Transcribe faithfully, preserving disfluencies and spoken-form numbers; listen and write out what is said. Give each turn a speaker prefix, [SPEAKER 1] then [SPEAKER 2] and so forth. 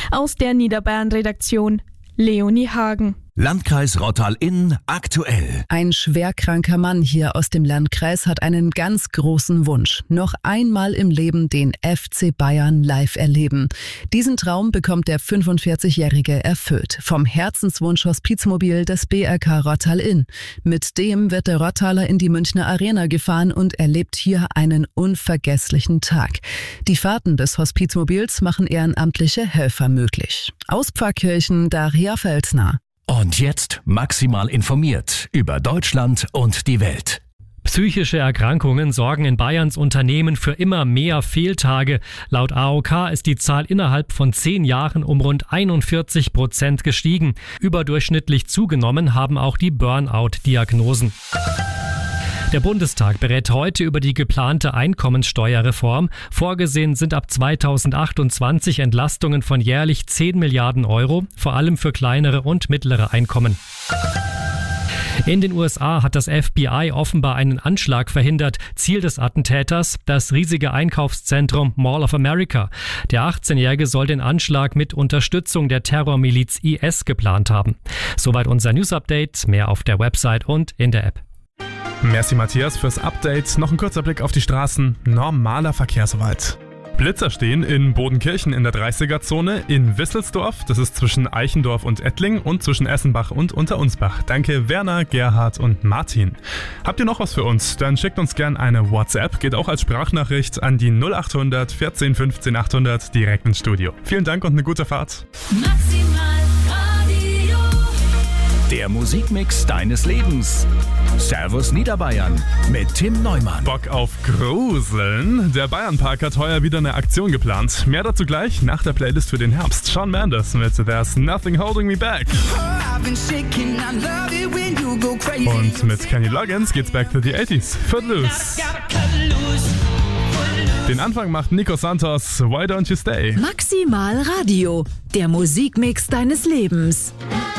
[SPEAKER 1] Aus der Niederbayern-Redaktion Leonie Hagen.
[SPEAKER 2] Landkreis Rottal-Inn aktuell.
[SPEAKER 3] Ein schwerkranker Mann hier aus dem Landkreis hat einen ganz großen Wunsch. Noch einmal im Leben den F C Bayern live erleben. Diesen Traum bekommt der fünfundvierzigjährige erfüllt. Vom Herzenswunsch Hospizmobil des B R K Rottal-Inn. Mit dem wird der Rottaler in die Münchner Arena gefahren und erlebt hier einen unvergesslichen Tag. Die Fahrten des Hospizmobils machen ehrenamtliche Helfer möglich. Aus Pfarrkirchen Daria Felsner.
[SPEAKER 2] Und jetzt maximal informiert über Deutschland und die Welt.
[SPEAKER 4] Psychische Erkrankungen sorgen in Bayerns Unternehmen für immer mehr Fehltage. Laut A O K ist die Zahl innerhalb von zehn Jahren um rund einundvierzig Prozent gestiegen. Überdurchschnittlich zugenommen haben auch die Burnout-Diagnosen. Der Bundestag berät heute über die geplante Einkommenssteuerreform. Vorgesehen sind ab zweitausendachtundzwanzig Entlastungen von jährlich zehn Milliarden Euro, vor allem für kleinere und mittlere Einkommen. In den U S A hat das F B I offenbar einen Anschlag verhindert. Ziel des Attentäters, das riesige Einkaufszentrum Mall of America. Der achtzehnjährige soll den Anschlag mit Unterstützung der Terrormiliz I S geplant haben. Soweit unser News-Update, mehr auf der Website und in der App.
[SPEAKER 5] Merci Matthias fürs Update. Noch ein kurzer Blick auf die Straßen. Normaler Verkehr soweit. Blitzer stehen in Bodenkirchen in der dreißiger-Zone, in Wisselsdorf, das ist zwischen Eichendorf und Ettling, und zwischen Essenbach und Unterunsbach. Danke Werner, Gerhard und Martin. Habt ihr noch was für uns? Dann schickt uns gern eine WhatsApp, geht auch als Sprachnachricht an die null achthundert vierzehn fünfzehn achthundert direkt ins Studio. Vielen Dank und eine gute Fahrt.
[SPEAKER 6] Maximal Radio.
[SPEAKER 2] Der Musikmix deines Lebens. Servus Niederbayern mit Tim Neumann.
[SPEAKER 5] Bock auf Gruseln? Der Bayernpark hat heuer wieder eine Aktion geplant. Mehr dazu gleich nach der Playlist für den Herbst. Shawn Mendes mit There's Nothing Holding Me Back. Und mit Kenny Loggins geht's back to the eighties. Footloose. Den Anfang macht Nico Santos, Why Don't You Stay?
[SPEAKER 6] Maximal Radio, der Musikmix deines Lebens.